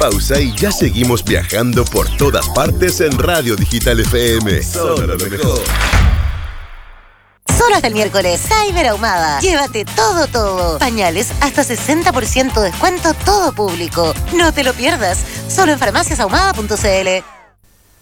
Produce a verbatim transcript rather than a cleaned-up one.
pausa y ya seguimos viajando por todas partes en Radio Digital F M. Solo lo mejor. Solo hasta el miércoles, Cyber Ahumada. Llévate todo, todo. Pañales, hasta sesenta por ciento descuento todo público. No te lo pierdas. Solo en farmacias ahumada punto c l.